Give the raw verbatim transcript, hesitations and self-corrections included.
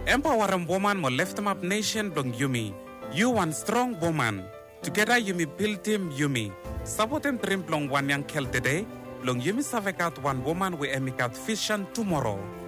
Empower a woman mo lift up nation dong Yumi. You one strong woman. Together Yumi build team Yumi. Support him dream long one young kel today. Long Yumi savekat one woman we emikat vision tomorrow.